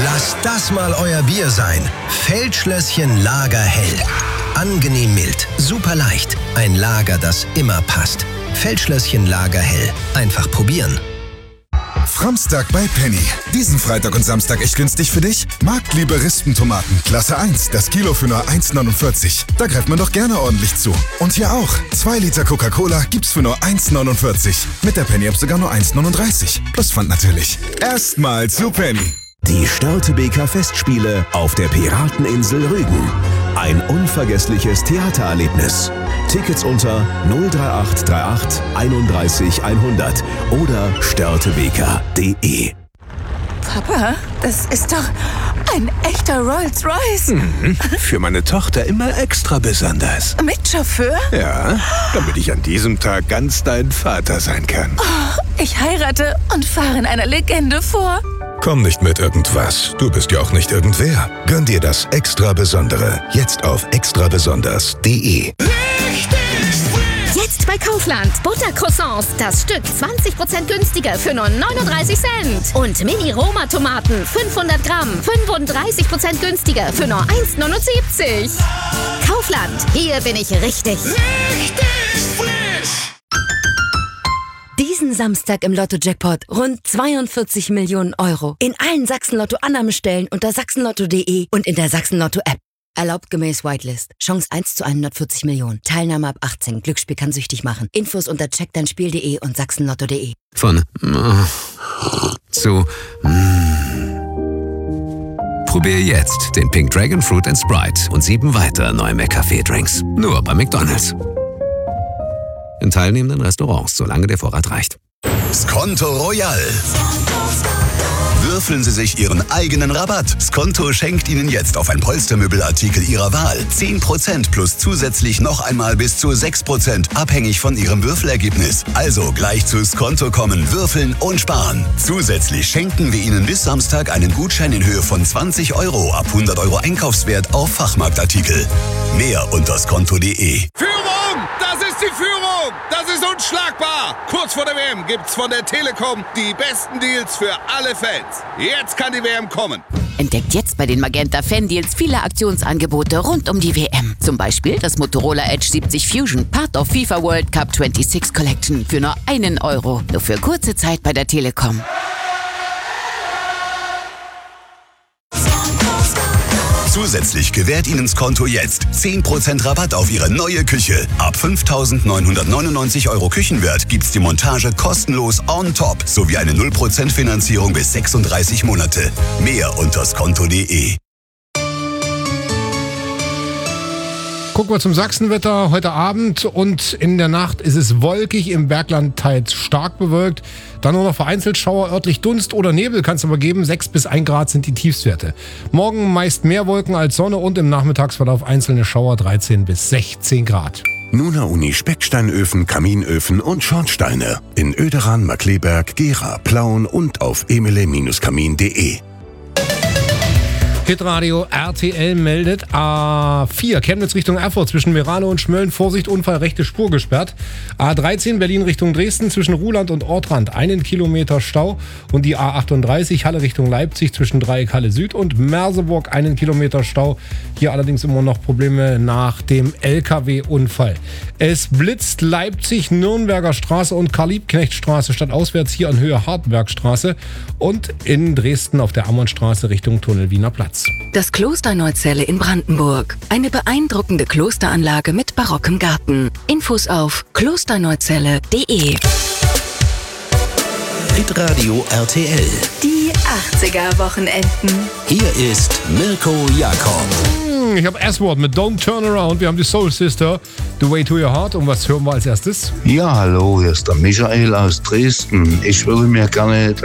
Lasst das mal euer Bier sein. Feldschlösschen Lagerhell. Angenehm mild, super leicht. Ein Lager, das immer passt. Feldschlösschen Lagerhell. Einfach probieren. Framstag bei Penny. Diesen Freitag und Samstag echt günstig für dich? Marktliebe Rispentomaten, Klasse 1, das Kilo für nur 1,49. Da greift man doch gerne ordentlich zu. Und hier auch. 2 Liter Coca-Cola gibt's für nur 1,49. Mit der Penny-App sogar nur 1,39. Plus Pfand natürlich. Erstmal zu Penny. Die Störtebeker Festspiele auf der Pirateninsel Rügen. Ein unvergessliches Theatererlebnis. Tickets unter 03838 31 100 oder störtebeker.de. Papa, das ist doch ein echter Rolls-Royce. Für meine Tochter immer extra besonders. Mit Chauffeur? Ja, damit ich an diesem Tag ganz dein Vater sein kann. Oh, ich heirate und fahre in einer Legende vor. Komm nicht mit irgendwas. Du bist ja auch nicht irgendwer. Gönn dir das Extra Besondere. Jetzt auf extrabesonders.de. Jetzt bei Kaufland. Buttercroissants. Das Stück 20% günstiger für nur 39 Cent. Und Mini-Roma-Tomaten 500 Gramm. 35% günstiger für nur 1,79. Kaufland. Hier bin ich richtig. Diesen Samstag im Lotto-Jackpot rund 42 Millionen Euro. In allen Sachsen-Lotto-Annahmestellen unter sachsenlotto.de und in der Sachsen-Lotto-App. Erlaubt gemäß Whitelist. Chance 1 zu 140 Millionen. Teilnahme ab 18. Glücksspiel kann süchtig machen. Infos unter checkdeinspiel.de und sachsenlotto.de. Von zu Probier jetzt den Pink Dragon Fruit & Sprite und 7 weitere neue McCafé-Drinks. Nur bei McDonald's. In teilnehmenden Restaurants, solange der Vorrat reicht. Skonto Royal. Würfeln Sie sich Ihren eigenen Rabatt. Skonto schenkt Ihnen jetzt auf ein Polstermöbelartikel Ihrer Wahl 10% plus zusätzlich noch einmal bis zu 6%, abhängig von Ihrem Würfelergebnis. Also gleich zu Skonto kommen, würfeln und sparen. Zusätzlich schenken wir Ihnen bis Samstag einen Gutschein in Höhe von 20 Euro ab 100 Euro Einkaufswert auf Fachmarktartikel. Mehr unter skonto.de. Führung! Das ist die Führung! Das ist unschlagbar! Kurz vor der WM gibt's von der Telekom die besten Deals für alle Fans. Jetzt kann die WM kommen. Entdeckt jetzt bei den Magenta Fan-Deals viele Aktionsangebote rund um die WM. Zum Beispiel das Motorola Edge 70 Fusion, Part of FIFA World Cup 26 Collection für nur 1 Euro. Nur für kurze Zeit bei der Telekom. Zusätzlich gewährt Ihnen Skonto jetzt 10% Rabatt auf Ihre neue Küche. Ab 5.999 Euro Küchenwert gibt's die Montage kostenlos on top sowie eine 0% Finanzierung bis 36 Monate. Mehr unter skonto.de. Gucken wir zum Sachsenwetter heute Abend und in der Nacht ist es wolkig, im Bergland teils stark bewölkt. Dann nur noch vereinzelt Schauer, örtlich Dunst oder Nebel kann es aber geben. 6 bis 1 Grad sind die Tiefstwerte. Morgen meist mehr Wolken als Sonne und im Nachmittagsverlauf einzelne Schauer 13 bis 16 Grad. Nuna Uni Specksteinöfen, Kaminöfen und Schornsteine. In Oederan, Markleberg, Gera, Plauen und auf emele-kamin.de. Hitradio RTL meldet A4 Chemnitz Richtung Erfurt zwischen Merano und Schmölln. Vorsicht, Unfall, rechte Spur gesperrt. A13 Berlin Richtung Dresden zwischen Ruhland und Ortrand 1 Kilometer Stau. Und die A38 Halle Richtung Leipzig zwischen Dreieck Halle Süd und Merseburg 1 Kilometer Stau. Hier allerdings immer noch Probleme nach dem LKW-Unfall. Es blitzt Leipzig, Nürnberger Straße und Karl-Liebknecht-Straße stadtauswärts hier an Höhe Hartbergstraße und in Dresden auf der Ammonstraße Richtung Tunnel Wiener Platz. Das Kloster Neuzelle in Brandenburg. Eine beeindruckende Klosteranlage mit barockem Garten. Infos auf klosterneuzelle.de. Hitradio RTL. Die 80er-Wochenenden. Hier ist Mirko Jakob. Ich habe S-Word mit Don't Turn Around. Wir haben die Soul Sister, The Way to Your Heart. Und was hören wir als erstes? Ja, hallo, hier ist der Michael aus Dresden. Ich würde mir gerne